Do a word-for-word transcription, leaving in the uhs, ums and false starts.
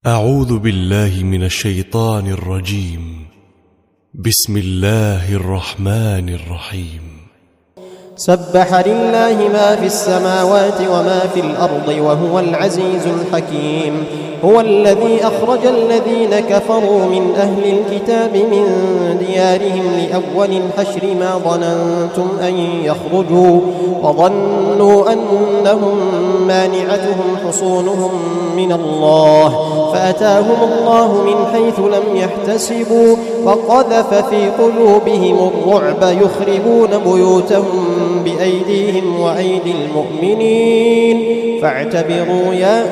أعوذ بالله من الشيطان الرجيم. بسم الله الرحمن الرحيم. سبح لله ما في السماوات وما في الأرض وهو العزيز الحكيم. هو الذي أخرج الذين كفروا من أهل الكتاب من ديارهم لأول الحشر ما ظننتم أن يخرجوا وظنوا أنهم مانعتهم حصونهم من الله فأتاهم الله من حيث لم يحتسبوا وقذف في قلوبهم الرعب يخربون بيوتهم بأيديهم وأيدي المؤمنين فاعتبروا يا